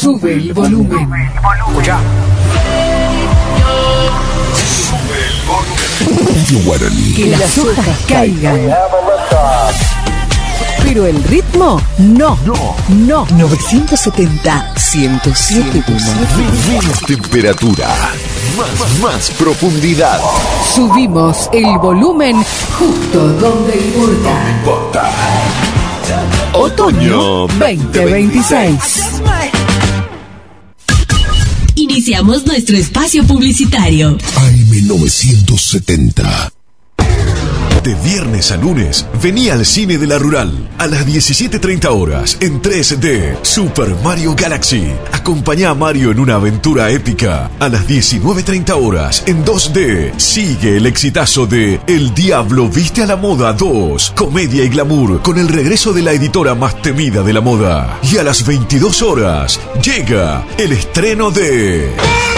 Sube el volumen. Escuchá. Radio Guaraní. Que las hojas caigan. Pero el ritmo, no. 970, 107. Menos temperatura. Más profundidad. Subimos el volumen justo donde importa. Otoño 2026. Iniciamos nuestro espacio publicitario. AM970. De viernes a lunes, vení al cine de la Rural a las 17:30 horas en 3D Super Mario Galaxy. Acompañá a Mario en una aventura épica. A las 19:30 horas en 2D sigue el exitazo de El Diablo Viste a la Moda 2, comedia y glamour con el regreso de la editora más temida de la moda. Y a las 22 horas llega el estreno de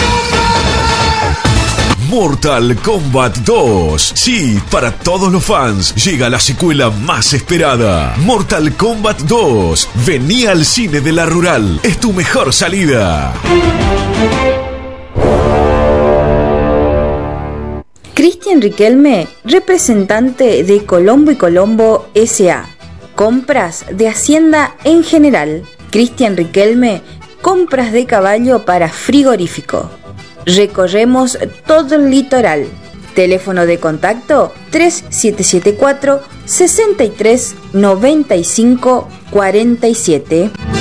Mortal Kombat 2. Sí, para todos los fans llega la secuela más esperada. Mortal Kombat 2. Vení al cine de la Rural. Es tu mejor salida. Cristian Riquelme, representante de Colombo y Colombo S.A. Compras de Hacienda en general. Cristian Riquelme, compras de caballo para frigorífico. Recorremos todo el litoral. Teléfono de contacto 3774 63 95 47.